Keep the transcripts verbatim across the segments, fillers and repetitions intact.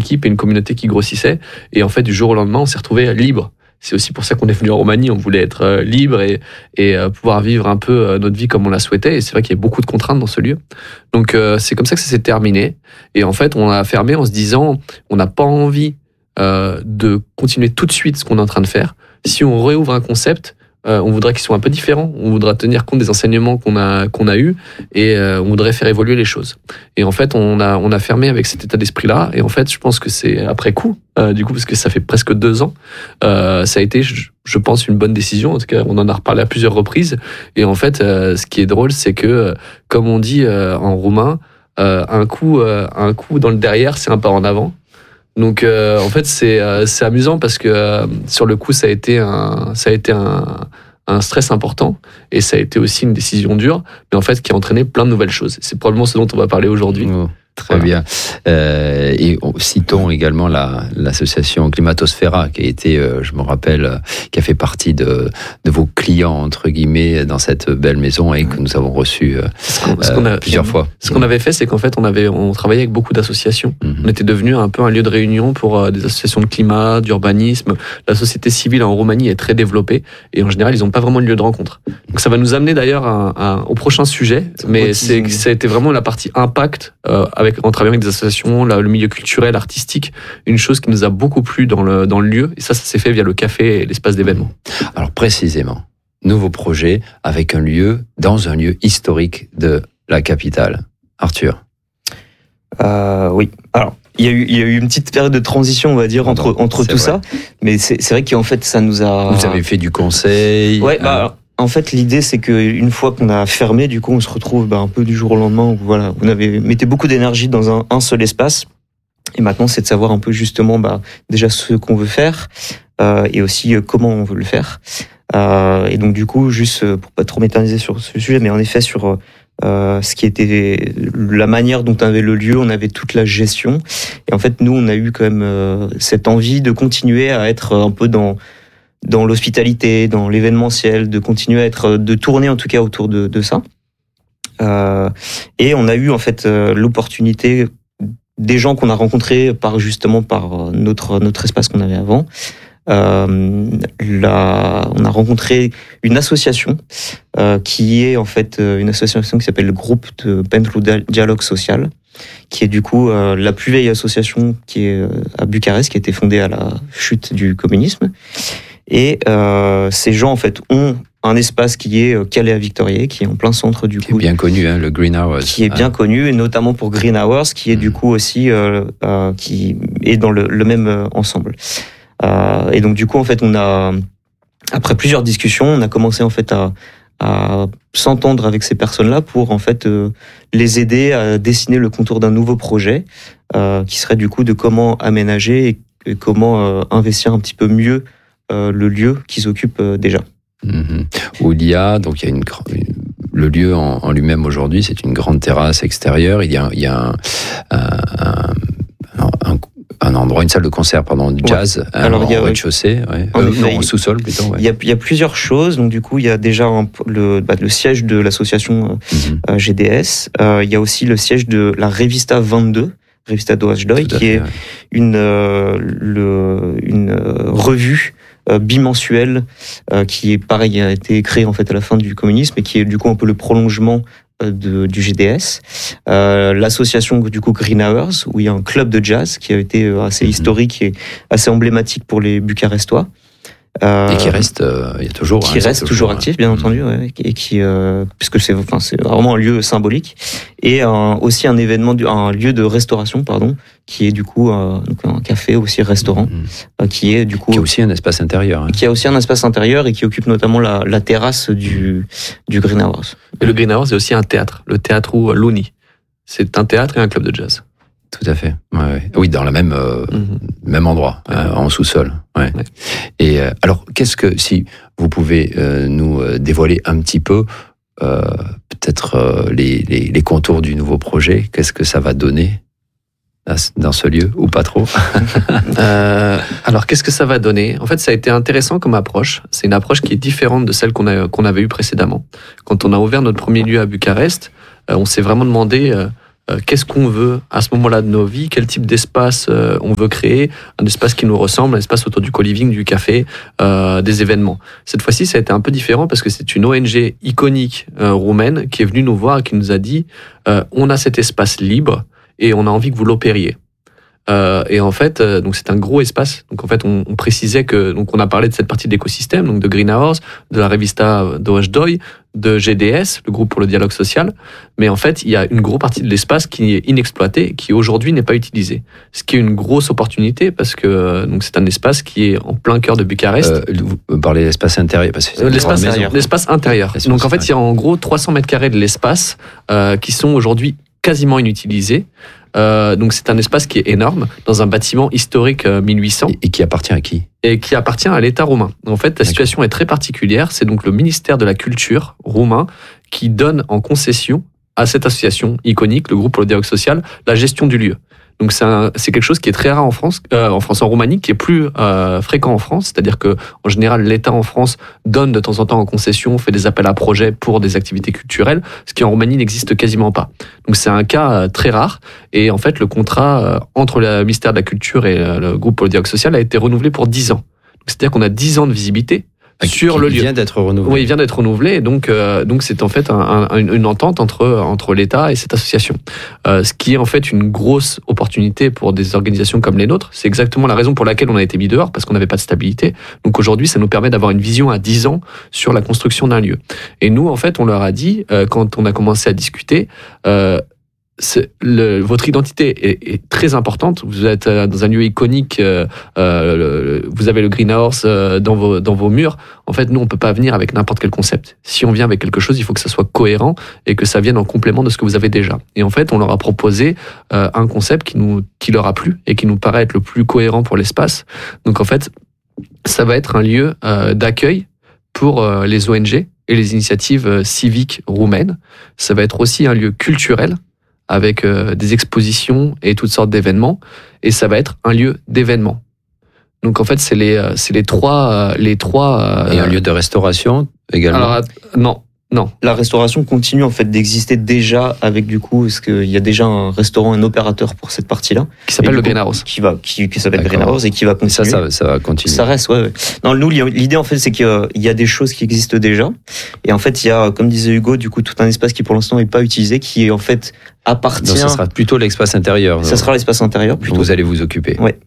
équipe et une communauté qui grossissait. Et en fait, du jour au lendemain, on s'est retrouvé libre. C'est aussi pour ça qu'on est venu en Roumanie. On voulait être euh, libre et, et euh, pouvoir vivre un peu euh, notre vie comme on la souhaitait. Et c'est vrai qu'il y a beaucoup de contraintes dans ce lieu. Donc euh, c'est comme ça que ça s'est terminé. Et en fait, on a fermé en se disant, on n'a pas envie euh, de continuer tout de suite ce qu'on est en train de faire. Si on réouvre un concept, euh, on voudrait qu'il soit un peu différent. On voudra tenir compte des enseignements qu'on a qu'on a eus et euh, on voudrait faire évoluer les choses. Et en fait, on a on a fermé avec cet état d'esprit-là. Et en fait, je pense que c'est après coup. Euh, du coup, parce que ça fait presque deux ans, euh, ça a été, je, je pense, une bonne décision. En tout cas, on en a reparlé à plusieurs reprises. Et en fait, euh, ce qui est drôle, c'est que, comme on dit euh, en roumain, euh, un coup, euh, un coup dans le derrière, c'est un pas en avant. Donc, euh, en fait, c'est, euh, c'est amusant parce que euh, sur le coup, ça a été un, ça a été un, un stress important et ça a été aussi une décision dure, mais en fait, qui a entraîné plein de nouvelles choses. C'est probablement ce dont on va parler aujourd'hui. Oh. Très voilà. bien. Euh, et citons également la, l'association Climatosphera, qui a été, euh, je me rappelle, euh, qui a fait partie de, de vos clients, entre guillemets, dans cette belle maison et que nous avons reçu euh, ce qu'on, ce qu'on a, euh, plusieurs fois. Ce qu'on avait fait, c'est qu'en fait, on, avait, on travaillait avec beaucoup d'associations. Mm-hmm. On était devenu un peu un lieu de réunion pour euh, des associations de climat, d'urbanisme. La société civile en Roumanie est très développée et en général, ils n'ont pas vraiment de lieu de rencontre. Donc ça va nous amener d'ailleurs à, à, au prochain sujet, c'est mais c'est, ça a été vraiment la partie impact euh, avec en travaillant avec des associations, là, le milieu culturel, artistique, une chose qui nous a beaucoup plu dans le, dans le lieu. Et ça, ça s'est fait via le café et l'espace d'événements. Alors précisément, nouveau projet avec un lieu, dans un lieu historique de la capitale. Arthur. Euh, oui. Alors, il y a eu, il y a eu une petite période de transition, on va dire, entre, Pardon, entre tout vrai. ça. Mais c'est, c'est vrai qu'en fait, ça nous a... Vous avez fait du conseil. Ouais, bah, alors, en fait, l'idée, c'est qu'une fois qu'on a fermé, du coup, on se retrouve bah, un peu du jour au lendemain où voilà, on avait mettez beaucoup d'énergie dans un, un seul espace. Et maintenant, c'est de savoir un peu justement bah, déjà ce qu'on veut faire euh, et aussi euh, comment on veut le faire. Euh, et donc, du coup, juste euh, pour pas trop m'éterniser sur ce sujet, mais en effet, sur euh, ce qui était la manière dont on avait le lieu, on avait toute la gestion. Et en fait, nous, on a eu quand même euh, cette envie de continuer à être un peu dans... dans l'hospitalité, dans l'événementiel, de continuer à être, de tourner en tout cas autour de, de ça. Euh, et on a eu en fait euh, l'opportunité des gens qu'on a rencontrés par justement par notre notre espace qu'on avait avant. Euh, là, on a rencontré une association euh, qui est en fait une association qui s'appelle le groupe de Pentru Dialog Social, qui est du coup euh, la plus vieille association qui est euh, à Bucarest, qui a été fondée à la chute du communisme. Et euh, ces gens, en fait, ont un espace qui est Calais à Victorier, qui est en plein centre du qui coup. Qui est bien connu, hein, le Green Hours. Qui est bien ah. connu, et notamment pour Green Hours, qui est mmh. du coup aussi euh, euh, qui est dans le, le même euh, ensemble. Euh, et donc du coup, en fait, on a après plusieurs discussions, on a commencé en fait à, à s'entendre avec ces personnes-là pour en fait euh, les aider à dessiner le contour d'un nouveau projet, euh, qui serait du coup de comment aménager et, et comment euh, investir un petit peu mieux Euh, le lieu qu'ils occupent euh, déjà. Mmh. Où il y a, donc il y a une, le lieu en, en lui-même aujourd'hui, c'est une grande terrasse extérieure. Il y a, il y a un, un, un, un endroit, une salle de concert, pardon, de jazz, ouais. Alors, en rez-de-chaussée, ouais. En euh, effet, non, au sous-sol plutôt. Ouais. Il y a, il y a plusieurs choses. Donc du coup, il y a déjà un, le, bah, le siège de l'association mmh. euh, G D S. Euh, il y a aussi le siège de la Revista vingt-deux. Revista do Ajdoi, qui fait, est ouais. une, euh, le, une euh, revue euh, bimensuelle euh, qui est pareil, a été créée en fait à la fin du communisme et qui est du coup un peu le prolongement euh, de, du G D S. Euh, l'association du coup Green Hours, où il y a un club de jazz qui a été assez mm-hmm. historique et assez emblématique pour les Bucarestois. Euh, et qui reste, euh, il y a toujours, qui hein, reste toujours, toujours actif, bien mmh. entendu, ouais, et qui, euh, puisque c'est, enfin, c'est vraiment un lieu symbolique, et un, aussi un événement, un lieu de restauration, pardon, qui est du coup euh, donc un café aussi restaurant, mmh. euh, qui est du coup qui a aussi un espace intérieur, hein. qui a aussi un espace intérieur et qui occupe notamment la, la terrasse du du Green Hours. Et le Green Hours, c'est aussi un théâtre, le théâtre Luni. C'est un théâtre et un club de jazz. Tout à fait. Ouais, ouais. Oui, dans le même euh, mmh. même endroit, ouais. euh, en sous-sol. Ouais. Ouais. Et euh, alors, qu'est-ce que si vous pouvez euh, nous euh, dévoiler un petit peu euh, peut-être euh, les, les les contours du nouveau projet, qu'est-ce que ça va donner dans ce lieu ou pas trop? euh, Alors, qu'est-ce que ça va donner? En fait, ça a été intéressant comme approche. C'est une approche qui est différente de celle qu'on a qu'on avait eue précédemment. Quand on a ouvert notre premier lieu à Bucarest, euh, on s'est vraiment demandé. Euh, euh, qu'est-ce qu'on veut à ce moment-là de nos vies, quel type d'espace euh, on veut créer, un espace qui nous ressemble, un espace autour du co-living, du café, euh, des événements. Cette fois-ci, ça a été un peu différent parce que c'est une O N G iconique euh, roumaine qui est venue nous voir et qui nous a dit euh, on a cet espace libre et on a envie que vous l'opériez. Euh, et en fait, euh, donc c'est un gros espace. Donc en fait, on, on précisait que donc on a parlé de cette partie de l'écosystème, donc de Greenhouse, de la Revista de Ojdoi, de G D S, le groupe pour le dialogue social. Mais en fait, il y a une grosse partie de l'espace qui est inexploité, qui aujourd'hui n'est pas utilisé. Ce qui est une grosse opportunité parce que euh, donc c'est un espace qui est en plein cœur de Bucarest. Euh, vous parlez de l'espace intérieur, parce que c'est l'espace intérieur. L'espace intérieur. L'espace donc en fait, il y a en gros trois cents mètres carrés de l'espace euh, qui sont aujourd'hui quasiment inutilisés. Euh, donc c'est un espace qui est énorme dans un bâtiment historique euh, mille huit cents. Et, et qui appartient à qui ? Et qui appartient à l'État roumain. En fait, la D'accord. situation est très particulière. C'est donc le ministère de la Culture roumain qui donne en concession à cette association iconique, le groupe pour le dialogue social, la gestion du lieu. Donc c'est, un, c'est quelque chose qui est très rare en France, euh, en France, en Roumanie, qui est plus euh, fréquent en France. C'est-à-dire que en général, l'État en France donne de temps en temps en concession, fait des appels à projets pour des activités culturelles, ce qui en Roumanie n'existe quasiment pas. Donc c'est un cas euh, très rare. Et en fait, le contrat euh, entre le ministère de la Culture et euh, le groupe pour le dialogue social a été renouvelé pour dix ans. Donc, c'est-à-dire qu'on a dix ans de visibilité. Sur qui le lieu. Il vient d'être renouvelé. Oui, il vient d'être renouvelé. Et donc, euh, donc c'est en fait un, un, une entente entre entre l'État et cette association, euh, ce qui est en fait une grosse opportunité pour des organisations comme les nôtres. C'est exactement la raison pour laquelle on a été mis dehors, parce qu'on n'avait pas de stabilité. Donc aujourd'hui, ça nous permet d'avoir une vision à dix ans sur la construction d'un lieu. Et nous, en fait, on leur a dit euh, quand on a commencé à discuter. Euh, C'est le, votre identité est, est très importante. Vous êtes dans un lieu iconique. Euh, euh, vous avez le greenhouse euh, dans vos dans vos murs. En fait, nous, on peut pas venir avec n'importe quel concept. Si on vient avec quelque chose, il faut que ça soit cohérent et que ça vienne en complément de ce que vous avez déjà. Et en fait, on leur a proposé euh, un concept qui nous qui leur a plu et qui nous paraît être le plus cohérent pour l'espace. Donc, en fait, ça va être un lieu euh, d'accueil pour euh, les O N G et les initiatives euh, civiques roumaines. Ça va être aussi un lieu culturel, avec euh, des expositions et toutes sortes d'événements, et ça va être un lieu d'événements. Donc en fait, c'est les euh, c'est les trois euh, les trois euh, et un lieu de restauration également. Alors non. Non. La restauration continue en fait d'exister déjà avec du coup, parce qu'il y a déjà un restaurant, un opérateur pour cette partie-là. Qui s'appelle le coup, Greenhouse. Qui va, qui, qui s'appelle Greenhouse et qui va continuer. Ça, ça, ça va continuer. Ça reste, ouais, ouais. Non, nous, l'idée en fait, c'est qu'il y a des choses qui existent déjà. Et en fait, il y a, comme disait Hugo, du coup, tout un espace qui pour l'instant n'est pas utilisé, qui en fait appartient. Donc ça sera plutôt l'espace intérieur. Ça sera l'espace intérieur plutôt. Dont vous allez vous occuper. Ouais.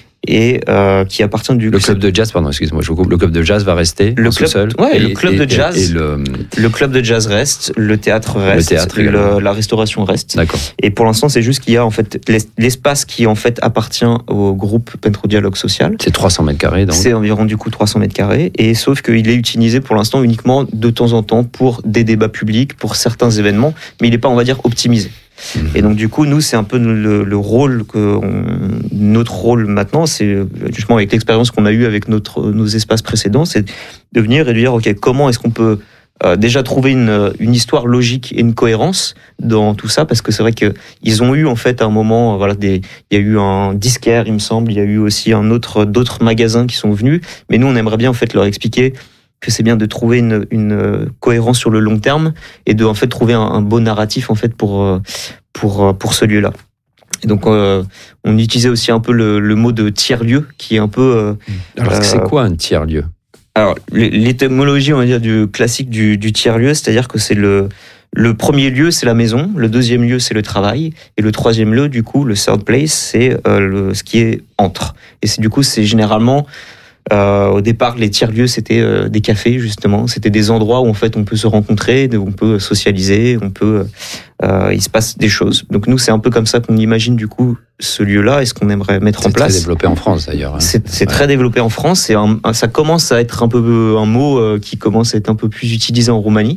Et euh, qui appartient du le club de jazz, pardon, excuse-moi, je vous coupe. Le club de jazz va rester le en club, sous-sol. Ouais, et, le club et, de jazz. Et, et le, le club de jazz reste, le théâtre reste, le théâtre le, la restauration reste. D'accord. Et pour l'instant, c'est juste qu'il y a en fait l'espace qui en fait appartient au groupe Pentru Dialogue Social. C'est trois cents mètres carrés, donc. C'est environ du coup trois cents mètres carrés, et sauf qu'il est utilisé pour l'instant uniquement de temps en temps pour des débats publics, pour certains événements, mais il n'est pas, on va dire, optimisé. Mmh. Et donc du coup, nous, c'est un peu le, le rôle que on, notre rôle maintenant, c'est justement avec l'expérience qu'on a eue avec notre nos espaces précédents, c'est de venir et de dire ok, comment est-ce qu'on peut euh, déjà trouver une une histoire logique et une cohérence dans tout ça, parce que c'est vrai que ils ont eu en fait à un moment, voilà, des il y a eu un disquaire, il me semble, il y a eu aussi un autre d'autres magasins qui sont venus, mais nous on aimerait bien en fait leur expliquer que c'est bien de trouver une, une cohérence sur le long terme et de en fait trouver un, un beau narratif en fait pour pour pour ce lieu-là. Et donc euh, on utilisait aussi un peu le, le mot de tiers-lieu qui est un peu. Euh, Alors euh, c'est quoi un tiers-lieu ? Alors l'étymologie on va dire du classique du, du tiers-lieu, c'est-à-dire que c'est le le premier lieu c'est la maison, le deuxième lieu c'est le travail et le troisième lieu du coup le third place c'est euh, le ce qui est entre. Et c'est du coup c'est généralement Euh, au départ, les tiers-lieux, c'était euh, des cafés, justement. C'était des endroits où, en fait, on peut se rencontrer, où on peut socialiser, on peut, euh, il se passe des choses. Donc, nous, c'est un peu comme ça qu'on imagine, du coup, ce lieu-là et ce qu'on aimerait mettre c'est en place. C'est très développé en France, d'ailleurs. Hein. C'est, c'est ouais. très développé en France. C'est un, ça commence à être un peu un mot euh, qui commence à être un peu plus utilisé en Roumanie.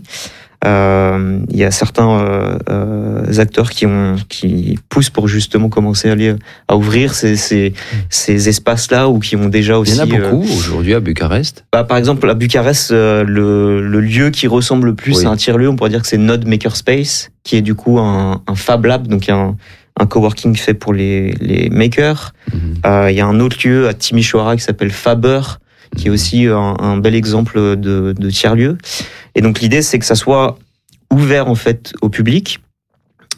Euh, il y a certains euh, euh, acteurs qui ont qui poussent pour justement commencer à aller à ouvrir ces ces, ces espaces-là, ou qui ont déjà aussi. Il y en a beaucoup euh, aujourd'hui à Bucarest. Bah, par exemple, à Bucarest, euh, le le lieu qui ressemble le plus oui. à un tiers-lieu, on pourrait dire que c'est Node Makerspace, qui est du coup un, un Fab Lab, donc un un coworking fait pour les les makers. Mm-hmm. Euh, il y a un autre lieu à Timișoara qui s'appelle Faber, qui est aussi un, un bel exemple de, de tiers-lieu. Et donc l'idée, c'est que ça soit ouvert en fait au public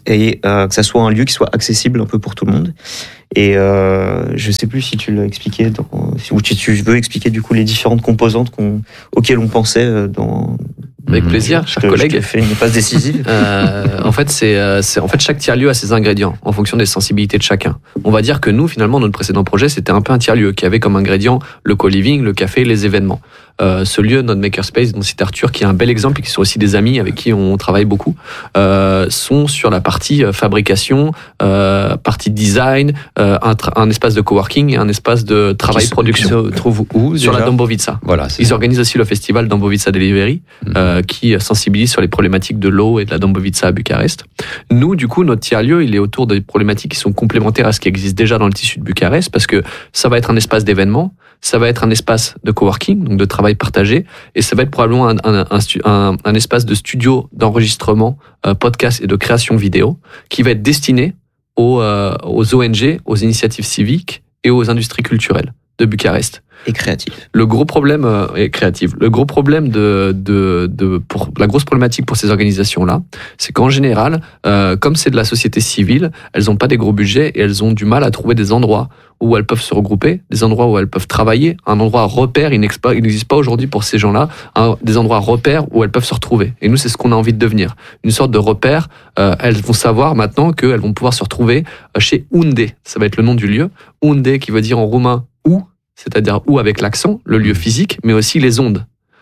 et euh, que ça soit un lieu qui soit accessible un peu pour tout le monde. Et euh, je sais plus si tu l'as expliqué, dans, ou si tu veux expliquer du coup les différentes composantes qu'on, auxquelles on pensait dans. Avec plaisir, cher je, collègue. Je te fais une passe décisive. euh, en fait, c'est, c'est, en fait, chaque tiers-lieu a ses ingrédients en fonction des sensibilités de chacun. On va dire que nous, finalement, notre précédent projet, c'était un peu un tiers-lieu qui avait comme ingrédient le co-living, le café, les événements. Euh, ce lieu, notre makerspace, dont c'est Arthur, qui est un bel exemple et qui sont aussi des amis avec qui on travaille beaucoup, euh, sont sur la partie fabrication, euh, partie design, euh, un, tra- un espace de coworking et un espace de travail qui production. Se, qui se trouve où Sur déjà la Dąbrowica. Voilà. Ils ça. organisent aussi le festival Dąbrowica Delivery, mmh. euh, qui sensibilise sur les problématiques de l'eau et de la Dąbrowica à Bucarest. Nous, du coup, notre tiers-lieu, il est autour des problématiques qui sont complémentaires à ce qui existe déjà dans le tissu de Bucarest, parce que ça va être un espace d'événement, ça va être un espace de coworking, donc de travail partagé, et ça va être probablement un, un, un, un, un espace de studio d'enregistrement, euh, podcast et de création vidéo, qui va être destiné aux, euh, aux O N G, aux initiatives civiques et aux industries culturelles de Bucarest. Et créatif. Le gros problème euh, est créatif. Le gros problème de, de, de pour la grosse problématique pour ces organisations-là, c'est qu'en général, euh, comme c'est de la société civile, elles n'ont pas des gros budgets et elles ont du mal à trouver des endroits où elles peuvent se regrouper, des endroits où elles peuvent travailler, un endroit repère. Il n'existe pas aujourd'hui pour ces gens-là un, des endroits repères où elles peuvent se retrouver. Et nous, c'est ce qu'on a envie de devenir, une sorte de repère. Euh, elles vont savoir maintenant qu'elles vont pouvoir se retrouver chez Unde. Ça va être le nom du lieu. Unde, qui veut dire en roumain où. C'est-à-dire où avec l'accent, le lieu physique, mais aussi les ondes.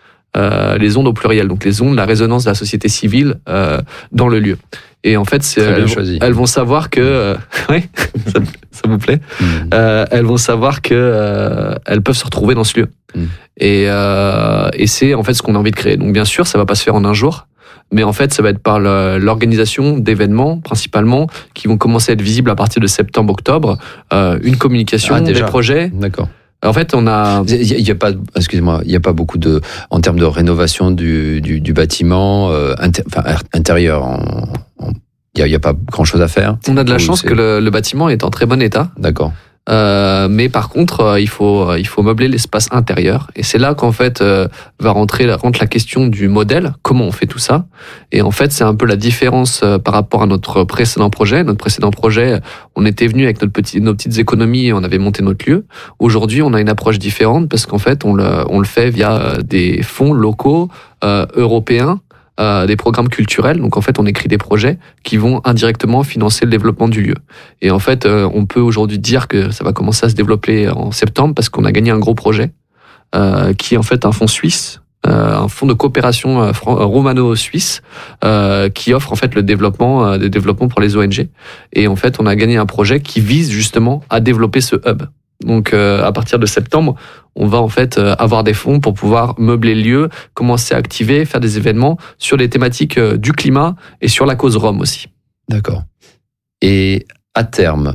Euh, les ondes au pluriel, donc les ondes, la résonance de la société civile euh, dans le lieu. Et en fait, c'est, elles, elles vont savoir que... Euh, oui, ça, ça vous plaît mmh. euh, Elles vont savoir que euh, elles peuvent se retrouver dans ce lieu. Mmh. Et, euh, et c'est en fait ce qu'on a envie de créer. Donc bien sûr, ça va pas se faire en un jour, mais en fait, ça va être par le, l'organisation d'événements, principalement, qui vont commencer à être visibles à partir de septembre-octobre. Euh, une communication, ah, des projets... D'accord. En fait, on a. Il y a pas, excusez-moi, il y a pas beaucoup de, en termes de rénovation du, du, du bâtiment, euh, inter, enfin, intérieur. En, en, il y a, il y a pas grand-chose à faire. On a de la chance c'est... que le, le bâtiment est en très bon état. D'accord. Euh, mais par contre, euh, il faut il faut meubler l'espace intérieur, et c'est là qu'en fait euh, va rentrer rentre la question du modèle. Comment on fait tout ça? Et en fait, c'est un peu la différence euh, par rapport à notre précédent projet. Notre précédent projet, on était venu avec notre petit, nos petites économies et on avait monté notre lieu. Aujourd'hui, on a une approche différente parce qu'en fait, on le on le fait via des fonds locaux euh, européens. Euh, des programmes culturels. Donc en fait, on écrit des projets qui vont indirectement financer le développement du lieu. Et en fait, euh, on peut aujourd'hui dire que ça va commencer à se développer en septembre parce qu'on a gagné un gros projet euh, qui est en fait un fonds suisse, euh, un fonds de coopération euh, romano-suisse euh, qui offre en fait le développement, euh, des développements pour les O N G. Et en fait, on a gagné un projet qui vise justement à développer ce hub. Donc euh, à partir de septembre, on va en fait euh, avoir des fonds pour pouvoir meubler le lieu, commencer à activer, faire des événements sur les thématiques euh, du climat et sur la cause Rome aussi. D'accord. Et à terme,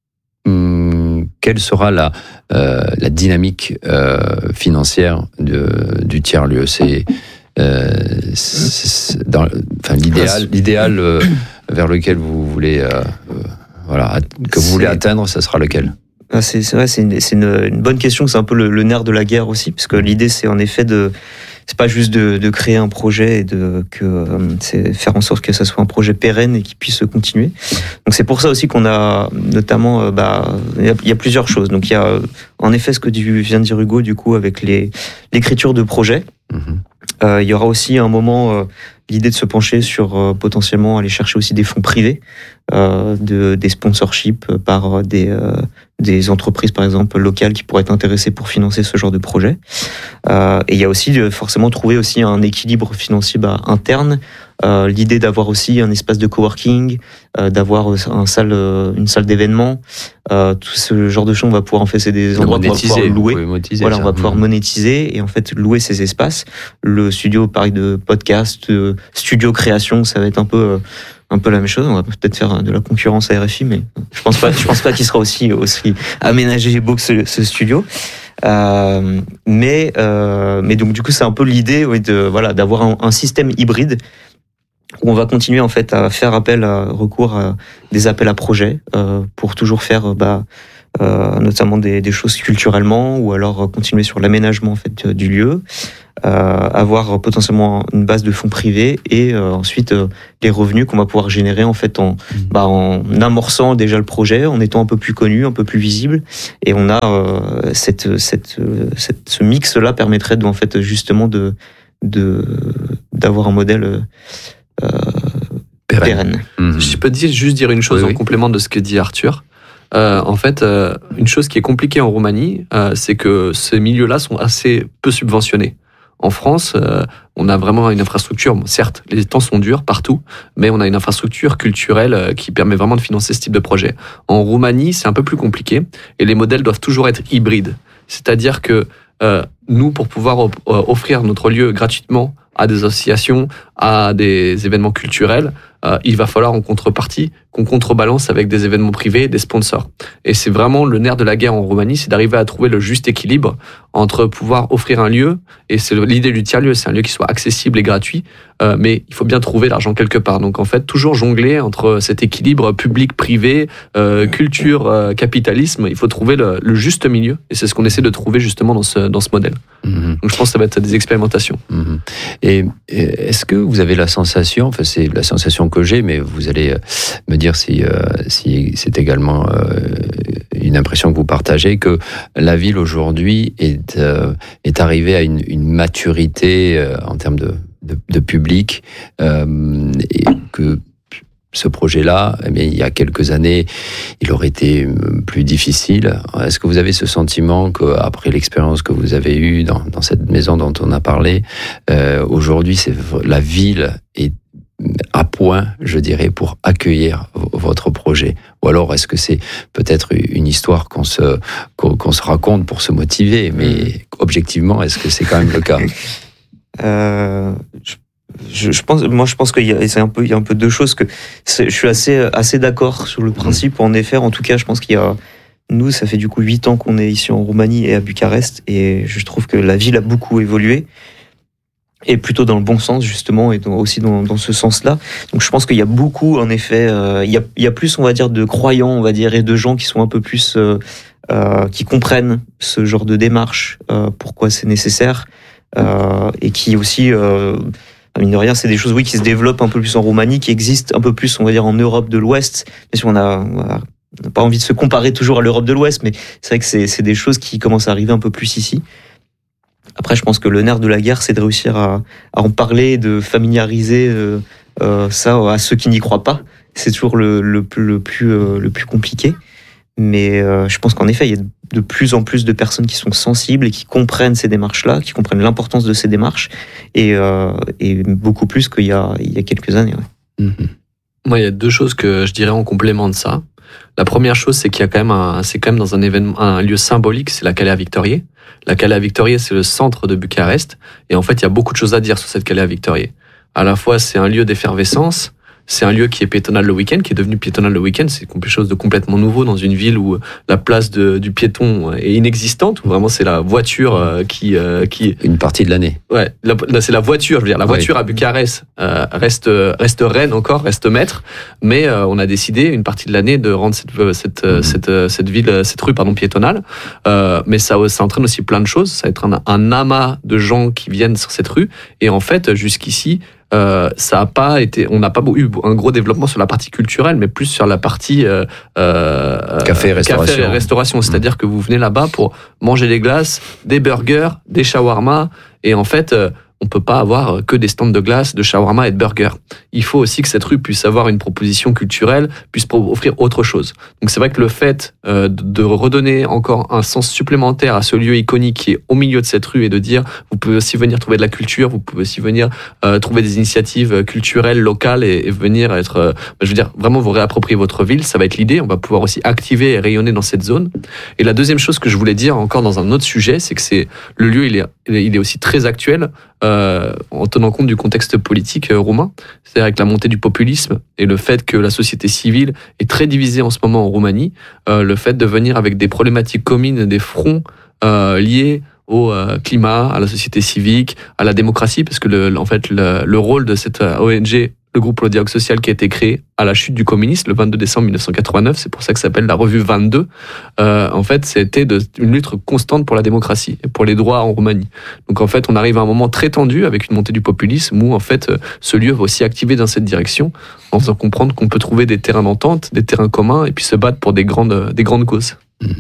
hum, quelle sera la, euh, la dynamique euh, financière de, du tiers-lieu? C'est, euh, c'est dans, enfin, l'idéal, l'idéal euh, vers lequel vous voulez, euh, euh, voilà, que vous voulez atteindre, ça sera lequel? C'est, c'est vrai, c'est, une, c'est une, une bonne question. C'est un peu le, le nerf de la guerre aussi, parce que l'idée, c'est en effet de, c'est pas juste de, de créer un projet et de que, c'est faire en sorte que ça soit un projet pérenne et qui puisse continuer. Donc c'est pour ça aussi qu'on a notamment, bah, il y a, il y a plusieurs choses. Donc il y a en effet ce que tu viens de dire Hugo, du coup, avec les l'écriture de projets. Mmh. Euh, il y aura aussi un moment euh, l'idée de se pencher sur euh, potentiellement aller chercher aussi des fonds privés, euh, de, des sponsorships par des, euh, des entreprises par exemple locales qui pourraient être intéressées pour financer ce genre de projet. Euh, et il y a aussi de, forcément trouver aussi un équilibre financier bah, interne. Euh, l'idée d'avoir aussi un espace de coworking, euh, d'avoir un salle, une salle d'événement, euh, tout ce genre de choses, on va pouvoir en fait c'est des endroits qu'on va pouvoir louer. Voilà, on va pouvoir monétiser et en fait louer ces espaces. Le studio, pareil de podcast, euh, studio création, ça va être un peu euh, un peu la même chose. On va peut-être faire de la concurrence à R F I, mais je pense pas, je pense pas qu'il sera aussi aussi aménagé beau que ce, ce studio. Euh, mais euh, mais donc du coup c'est un peu l'idée oui, de voilà d'avoir un, un système hybride où on va continuer en fait à faire appel à recours à des appels à projets euh, pour toujours faire bah euh, notamment des, des choses culturellement ou alors continuer sur l'aménagement en fait du lieu avoir potentiellement une base de fonds privés et euh, ensuite euh, les revenus qu'on va pouvoir générer en fait en, bah, en amorçant déjà le projet, en étant un peu plus connu, un peu plus visible. Et on a euh, cette, cette, cette, ce mix-là permettrait de, en fait justement de, de, d'avoir un modèle euh, pérenne. pérenne. Mmh. Je peux dire, juste dire une chose oui, en oui. complément de ce que dit Arthur. Euh, en fait, euh, une chose qui est compliquée en Roumanie, euh, c'est que ces milieux-là sont assez peu subventionnés. En France, euh, on a vraiment une infrastructure, bon, certes, les temps sont durs partout, mais on a une infrastructure culturelle euh, qui permet vraiment de financer ce type de projet. En Roumanie, c'est un peu plus compliqué, et les modèles doivent toujours être hybrides. C'est-à-dire que euh, nous, pour pouvoir op- offrir notre lieu gratuitement à des associations, à des événements culturels, euh, il va falloir en contrepartie qu'on contrebalance avec des événements privés et des sponsors. Et c'est vraiment le nerf de la guerre en Roumanie, c'est d'arriver à trouver le juste équilibre entre pouvoir offrir un lieu, et c'est l'idée du tiers-lieu, c'est un lieu qui soit accessible et gratuit, euh, mais il faut bien trouver l'argent quelque part. Donc en fait, toujours jongler entre cet équilibre public-privé, euh, culture, euh, capitalisme, il faut trouver le, le juste milieu, et c'est ce qu'on essaie de trouver justement dans ce, dans ce modèle. Mmh. Donc je pense que ça va être des expérimentations. Mmh. Et est-ce que vous avez la sensation, enfin c'est la sensation que j'ai, mais vous allez me dire si, euh, si c'est également euh, une impression que vous partagez, que la ville aujourd'hui est, euh, est arrivée à une, une maturité euh, en termes de, de, de public, euh, et que ce projet-là, eh bien, il y a quelques années, il aurait été plus difficile. Est-ce que vous avez ce sentiment qu'après l'expérience que vous avez eue dans, dans cette maison dont on a parlé, euh, aujourd'hui, c'est, la ville est à point, je dirais, pour accueillir votre projet? Ou alors est-ce que c'est peut-être une histoire qu'on se, qu'on, qu'on se raconte pour se motiver, mais objectivement, est-ce que c'est quand même le cas? euh, je, je, je pense, moi, je pense qu'il y a, c'est un peu, il y a un peu deux choses que je suis assez, assez d'accord sur le principe. En effet, en tout cas, je pense qu'il y a, nous, ça fait du coup huit ans qu'on est ici en Roumanie et à Bucarest, et je trouve que la ville a beaucoup évolué. Et plutôt dans le bon sens, justement, et dans, aussi dans, dans ce sens-là. Donc je pense qu'il y a beaucoup, en effet, euh, il, y a, il y a plus, on va dire, de croyants, on va dire, et de gens qui sont un peu plus, euh, euh, qui comprennent ce genre de démarche, euh, pourquoi c'est nécessaire, euh, et qui aussi, euh, mine de rien, c'est des choses, oui, qui se développent un peu plus en Roumanie, qui existent un peu plus, on va dire, en Europe de l'Ouest. Bien sûr, on a, on a on n'a pas envie de se comparer toujours à l'Europe de l'Ouest, mais c'est vrai que c'est, c'est des choses qui commencent à arriver un peu plus ici. Après, je pense que le nerf de la guerre, c'est de réussir à, à en parler, de familiariser euh, euh, ça à ceux qui n'y croient pas. C'est toujours le, le, le, plus, euh, le plus compliqué. Mais euh, je pense qu'en effet, il y a de plus en plus de personnes qui sont sensibles et qui comprennent ces démarches-là, qui comprennent l'importance de ces démarches, et, euh, et beaucoup plus qu'il y a, il y a quelques années. Ouais. Mmh. Moi, il y a deux choses que je dirais en complément de ça. La première chose, c'est qu'il y a quand même un, c'est quand même dans un événement, un lieu symbolique, c'est la Calea Victoriei. La Calea Victoriei, c'est le centre de Bucarest, et en fait, il y a beaucoup de choses à dire sur cette Calea Victoriei. À la fois, c'est un lieu d'effervescence, c'est un lieu qui est piétonal le week-end, qui est devenu piétonal le week-end. C'est quelque chose de complètement nouveau dans une ville où la place de, du piéton est inexistante, où vraiment c'est la voiture qui, qui... Une partie de l'année. Ouais, la, c'est la voiture, je veux dire, la voiture oui. à Bucarest euh, reste, reste reine encore, reste maître, mais euh, on a décidé une partie de l'année de rendre cette, cette, mmh. cette, cette ville, cette rue, pardon, piétonale. Euh, mais ça, ça entraîne aussi plein de choses. Ça va être un, un amas de gens qui viennent sur cette rue. Et en fait, jusqu'ici, Euh, ça a pas été, on n'a pas eu un gros développement sur la partie culturelle, mais plus sur la partie euh, euh, café, restauration. Café, restauration. C'est-à-dire que vous venez là-bas pour manger des glaces, des burgers, des shawarma, et en fait, euh, on peut pas avoir que des stands de glace, de shawarma et de burgers. Il faut aussi que cette rue puisse avoir une proposition culturelle, puisse offrir autre chose. Donc c'est vrai que le fait euh, de redonner encore un sens supplémentaire à ce lieu iconique qui est au milieu de cette rue et de dire vous pouvez aussi venir trouver de la culture, vous pouvez aussi venir euh, trouver des initiatives culturelles locales et, et venir être, euh, je veux dire vraiment vous réapproprier votre ville, ça va être l'idée. On va pouvoir aussi activer et rayonner dans cette zone. Et la deuxième chose que je voulais dire encore dans un autre sujet, c'est que c'est le lieu il est il est aussi très actuel. Euh, en tenant compte du contexte politique euh, roumain, c'est-à-dire avec la montée du populisme et le fait que la société civile est très divisée en ce moment en Roumanie, euh, le fait de venir avec des problématiques communes, des fronts euh, liés au euh, climat, à la société civique, à la démocratie, parce que le, en fait le, le rôle de cette O N G le groupe pour le dialogue social qui a été créé à la chute du communisme le vingt-deux décembre mille neuf cent quatre-vingt-neuf, c'est pour ça que ça s'appelle la revue vingt-deux. Euh, en fait, c'était de, une lutte constante pour la démocratie et pour les droits en Roumanie. Donc en fait, on arrive à un moment très tendu avec une montée du populisme où en fait ce lieu va aussi activer dans cette direction en faisant comprendre qu'on peut trouver des terrains d'entente, des terrains communs et puis se battre pour des grandes, des grandes causes.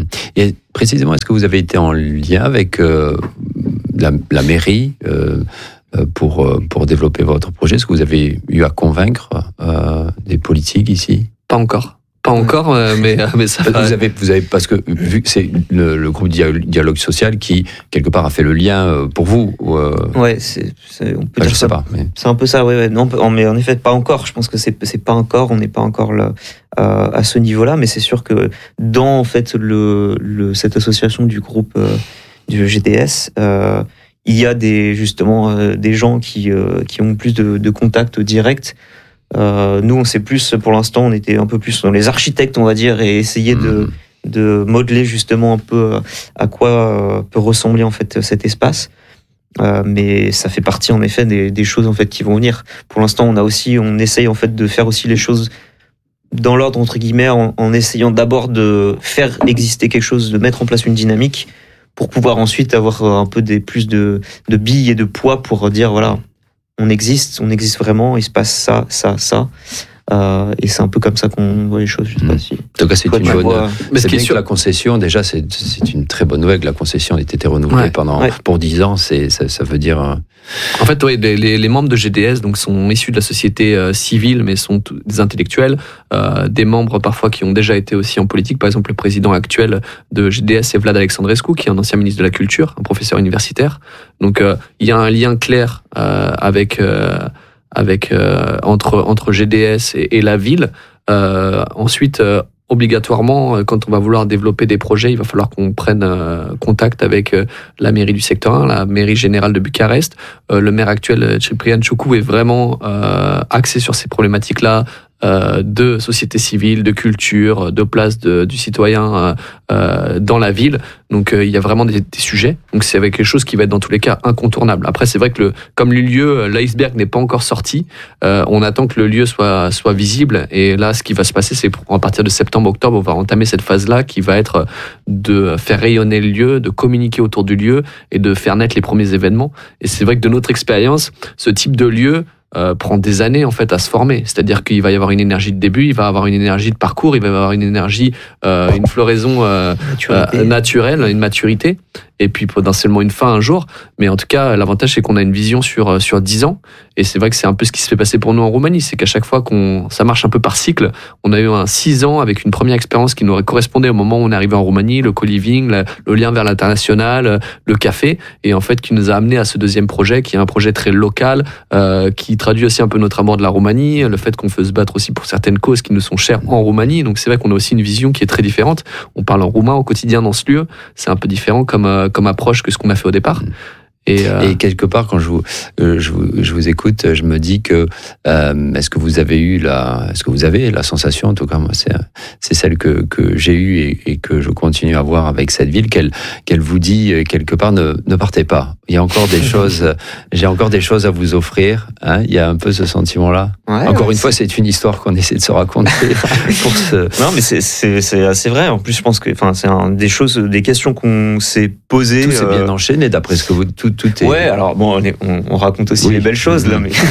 Et précisément, est-ce que vous avez été en lien avec euh, la, la mairie euh, pour, pour développer votre projet? Est-ce que vous avez eu à convaincre euh, des politiques ici? Pas encore. Pas encore, mais, mais ça va. Vous avez, vous avez, parce que vu que c'est le, le groupe Dialogue Social qui, quelque part, a fait le lien pour vous. Euh... Ouais, c'est, c'est, on peut enfin, dire je ça. sais pas. Mais... C'est un peu ça, ouais, ouais. Non, mais en effet, pas encore. Je pense que c'est, c'est pas encore, on n'est pas encore là, euh, à ce niveau-là, mais c'est sûr que dans, en fait, le, le, cette association du groupe, euh, du G D S, euh, il y a des, justement, euh, des gens qui, euh, qui ont plus de, de contacts directs. Euh, nous, on sait plus, pour l'instant, on était un peu plus dans les architectes, on va dire, et essayer mmh. de, de modeler justement un peu à quoi peut ressembler en fait cet espace. Euh, mais ça fait partie en effet des, des choses en fait qui vont venir. Pour l'instant, on a aussi, on essaye en fait de faire aussi les choses dans l'ordre entre guillemets, en, en essayant d'abord de faire exister quelque chose, de mettre en place une dynamique pour pouvoir ensuite avoir un peu des plus de, de billes et de poids pour dire voilà. On existe, on existe vraiment, il se passe ça, ça, ça. Euh, et c'est un peu comme ça qu'on voit les choses. Je sais pas si. En tout cas, c'est Toi, une bonne. vois... Mais c'est bien sûr que la concession, déjà, c'est, c'est une très bonne nouvelle que la concession ait été renouvelée ouais, pendant ouais. pour dix ans. C'est ça, ça veut dire. Euh... En fait, ouais, les, les, les membres de G D S donc sont issus de la société euh, civile, mais sont des intellectuels, euh, des membres parfois qui ont déjà été aussi en politique. Par exemple, le président actuel de G D S, c'est Vlad Alexandrescu, qui est un ancien ministre de la Culture, un professeur universitaire. Donc, euh, il y a un lien clair euh, avec. Euh, avec euh, entre entre G D S et, et la ville. Euh, ensuite, euh, obligatoirement, quand on va vouloir développer des projets, il va falloir qu'on prenne euh, contact avec euh, la mairie du secteur un, la mairie générale de Bucarest. Euh, le maire actuel, Ciprian Ciucu, est vraiment euh, axé sur ces problématiques-là. Euh, de société civile, de culture, de place de, du citoyen euh, euh, dans la ville. Donc euh, il y a vraiment des, des sujets. Donc c'est avec quelque chose qui va être dans tous les cas incontournable. Après c'est vrai que le, comme le lieu, l'iceberg n'est pas encore sorti, euh, on attend que le lieu soit soit visible. Et là ce qui va se passer, c'est à partir de septembre-octobre, on va entamer cette phase-là qui va être de faire rayonner le lieu, de communiquer autour du lieu et de faire naître les premiers événements. Et c'est vrai que de notre expérience, ce type de lieu Euh, prend des années en fait à se former. C'est-à-dire qu'il va y avoir une énergie de début, il va y avoir une énergie de parcours, il va y avoir une énergie, euh, une floraison euh, euh, naturelle, une maturité, et puis potentiellement une fin un jour. Mais en tout cas, l'avantage c'est qu'on a une vision sur sur dix ans. Et c'est vrai que c'est un peu ce qui se fait passer pour nous en Roumanie, c'est qu'à chaque fois qu'on ça marche un peu par cycle. On a eu un six ans avec une première expérience qui nous correspondait au moment où on est arrivé en Roumanie, le co-living, le, le lien vers l'international, le café, et en fait qui nous a amené à ce deuxième projet, qui est un projet très local, euh, qui traduit aussi un peu notre amour de la Roumanie, le fait qu'on veut se battre aussi pour certaines causes qui nous sont chères en Roumanie. Donc c'est vrai qu'on a aussi une vision qui est très différente. On parle en roumain au quotidien dans ce lieu. C'est un peu différent comme, euh, comme approche que ce qu'on a fait au départ. Et, euh... et quelque part, quand je vous, euh, je vous, je vous écoute, je me dis que euh, est-ce que vous avez eu la, est-ce que vous avez la sensation, en tout cas moi, c'est, c'est celle que que j'ai eue et, et que je continue à avoir avec cette ville, qu'elle qu'elle vous dit quelque part ne ne partez pas. Il y a encore des choses, j'ai encore des choses à vous offrir. Hein, il y a un peu ce sentiment-là. Ouais, encore ouais, une c'est... fois, c'est une histoire qu'on essaie de se raconter pour se. Non, mais c'est c'est c'est assez vrai. En plus, je pense que, enfin, c'est un, des choses, des questions qu'on s'est posées. Tout s'est euh... bien enchaîné d'après ce que vous tout Tout est... Ouais, alors bon, on, est, on, on raconte aussi oui. les belles choses là, mais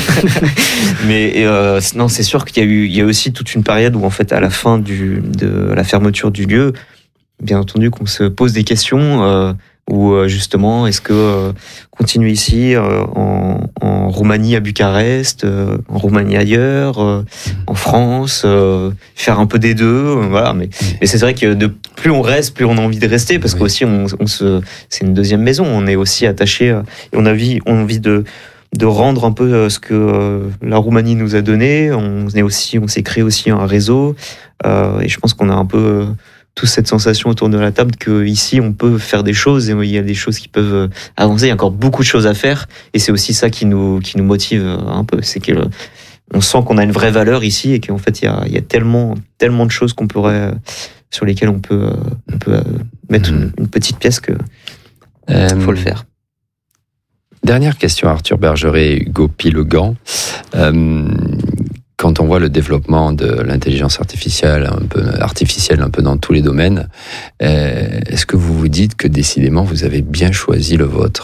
mais euh, non, c'est sûr qu'il y a eu, il y a aussi toute une période où en fait, à la fin du de la fermeture du lieu, bien entendu, qu'on se pose des questions. Euh, Ou justement, est-ce que euh, continuer ici euh, en, en Roumanie à Bucarest, euh, en Roumanie ailleurs, euh, en France, euh, faire un peu des deux, euh, voilà. Mais, mais c'est vrai que de plus on reste, plus on a envie de rester, parce oui. qu'aussi on, on se, c'est une deuxième maison. On est aussi attaché euh, et on a envie, on a envie de de rendre un peu ce que euh, la Roumanie nous a donné. On est aussi, on s'est créé aussi un réseau, euh, et je pense qu'on a un peu euh, tous cette sensation autour de la table que ici on peut faire des choses et il y a des choses qui peuvent avancer. Il y a encore beaucoup de choses à faire et c'est aussi ça qui nous qui nous motive un peu. C'est que on sent qu'on a une vraie valeur ici et qu'en fait il y a il y a tellement tellement de choses qu'on pourrait sur lesquelles on peut on peut mettre une, une petite pièce que euh, faut le faire. Dernière question, Arthur Bergeret, Hugo Pilegan. Euh, quand on voit le développement de l'intelligence artificielle, un peu artificielle, un peu dans tous les domaines, euh, est-ce que vous vous dites que décidément vous avez bien choisi le vôtre?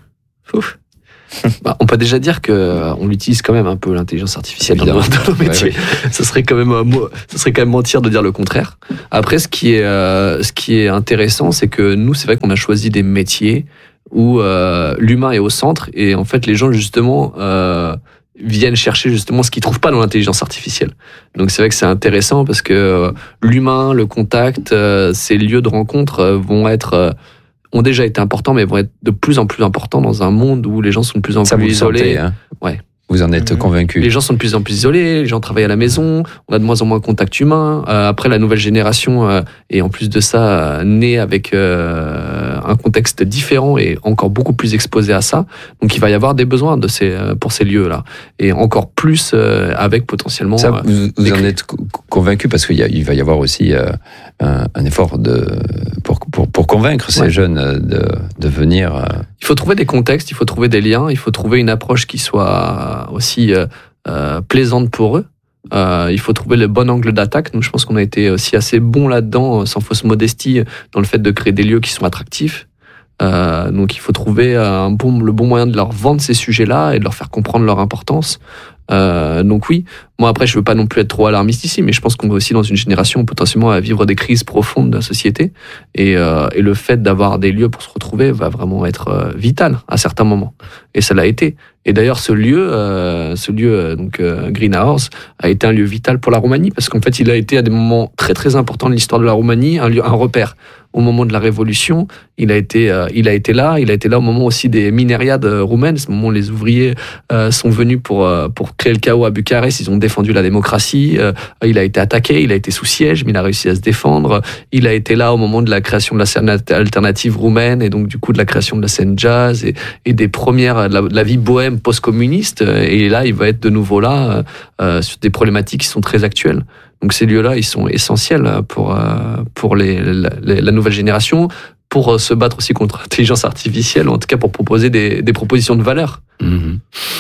Ouf. Bah, on peut déjà dire que euh, on utilise quand même un peu l'intelligence artificielle dans nos, dans nos métiers. Ouais, ouais. Ça serait quand même, euh, ça serait quand même mentir de dire le contraire. Après, ce qui est, euh, ce qui est intéressant, c'est que nous, c'est vrai qu'on a choisi des métiers où euh, l'humain est au centre et en fait, les gens justement euh, viennent chercher justement ce qu'ils trouvent pas dans l'intelligence artificielle. Donc c'est vrai que c'est intéressant parce que euh, l'humain, le contact, euh, ces lieux de rencontre euh, vont être euh, ont déjà été importants, mais vont être de plus en plus importants dans un monde où les gens sont de plus en Ça plus vous isolés. Sentez, hein ouais. Vous en êtes mmh. convaincu? Les gens sont de plus en plus isolés, les gens travaillent à la maison, on a de moins en moins de contact humain. Euh, après, la nouvelle génération euh, est en plus de ça euh, née avec euh, un contexte différent et encore beaucoup plus exposé à ça. Donc, il va y avoir des besoins de ces, euh, pour ces lieux-là. Et encore plus euh, avec potentiellement... Ça, vous, vous en êtes convaincu parce qu'il y a, il va y avoir aussi euh, un, un effort de, pour, pour, pour convaincre ces ouais. jeunes de, de venir... Euh... Il faut trouver des contextes, il faut trouver des liens, il faut trouver une approche qui soit aussi euh, euh, plaisante pour eux. Euh, il faut trouver le bon angle d'attaque. Nous, je pense qu'on a été aussi assez bons là-dedans, sans fausse modestie, dans le fait de créer des lieux qui sont attractifs. Euh, donc, il faut trouver un bon, le bon moyen de leur vendre ces sujets-là et de leur faire comprendre leur importance. Euh, donc oui, moi après je veux pas non plus être trop alarmiste ici, mais je pense qu'on est aussi dans une génération potentiellement à vivre des crises profondes de la société et, euh, et le fait d'avoir des lieux pour se retrouver va vraiment être euh, vital à certains moments et ça l'a été. Et d'ailleurs ce lieu, euh, ce lieu euh, donc euh, Greenhouse a été un lieu vital pour la Roumanie parce qu'en fait il a été à des moments très très importants de l'histoire de la Roumanie un lieu, un repère. Au moment de la Révolution, il a été, euh, il a été là. Il a été là au moment aussi des minériades roumaines, ce moment où les ouvriers euh, sont venus pour euh, pour créer le chaos à Bucarest. Ils ont défendu la démocratie. Euh, il a été attaqué, il a été sous siège, mais il a réussi à se défendre. Il a été là au moment de la création de la scène alternative roumaine et donc du coup de la création de la scène jazz et, et des premières de la, de la vie bohème post-communiste. Et là, il va être de nouveau là euh, sur des problématiques qui sont très actuelles. Donc ces lieux-là, ils sont essentiels pour pour les, la, la nouvelle génération, pour se battre aussi contre l'intelligence artificielle, ou en tout cas pour proposer des, des propositions de valeur. Mmh.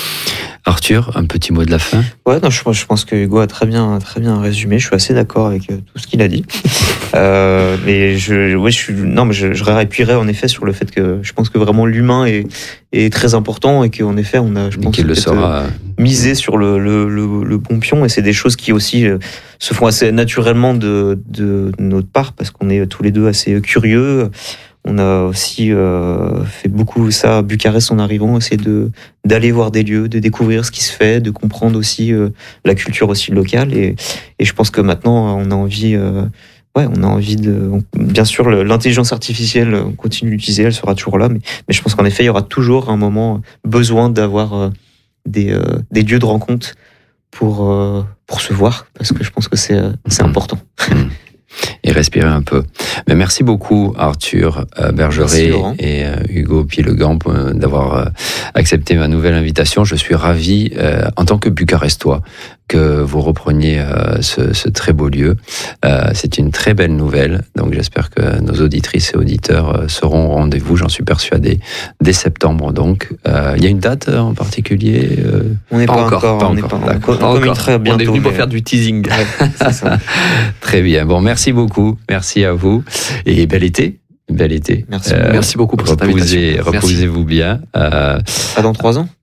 Arthur, un petit mot de la fin. Ouais, non, je, je pense que Hugo a très bien, très bien résumé. Je suis assez d'accord avec tout ce qu'il a dit. euh, mais je, ouais, je suis, non, mais je, je réappuierais en effet sur le fait que je pense que vraiment l'humain est, est très important et qu'en effet on a, je pense, qu'il le sera. misé sur le, le, le, le bon pion et c'est des choses qui aussi se font assez naturellement de, de notre part parce qu'on est tous les deux assez curieux. On a aussi euh, fait beaucoup ça à Bucarest en arrivant, essayer de d'aller voir des lieux, de découvrir ce qui se fait, de comprendre aussi euh, la culture aussi locale. Et, et je pense que maintenant on a envie, euh, ouais, on a envie de, on, bien sûr l'intelligence artificielle, on continue d'utiliser, elle sera toujours là, mais, mais je pense qu'en effet il y aura toujours un moment besoin d'avoir euh, des euh, des lieux de rencontre pour euh, pour se voir, parce que je pense que c'est euh, c'est important. Et respirer un peu. Mais merci beaucoup Arthur euh, Bergeret et euh, Hugo Pilegan euh, d'avoir euh, accepté ma nouvelle invitation. Je suis ravi, euh, en tant que Bucarestois, que vous repreniez euh, ce, ce très beau lieu. Euh, c'est une très belle nouvelle, donc j'espère que nos auditrices et auditeurs euh, seront au rendez-vous, j'en suis persuadé, dès septembre. Donc, euh, il y a une date en particulier euh... On n'est pas, pas encore, encore, pas on encore. n'est pas, pas encore. On, encore. Très bientôt, on est venu mais... pour faire du teasing. Ouais, c'est ça. Très bien. Bon, merci beaucoup, merci à vous et bel été. Bel été. Merci, euh, merci beaucoup pour cette invitation. Reposez-vous bien. Euh... Pas dans trois ans.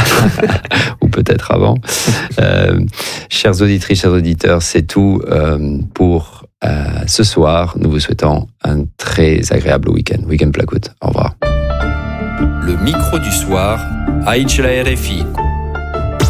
Ou peut-être avant. Euh, chers auditrices, chers auditeurs, c'est tout euh, pour euh, ce soir. Nous vous souhaitons un très agréable week-end. Week-end Placoute. Au revoir. Le micro du soir, aici la R F I.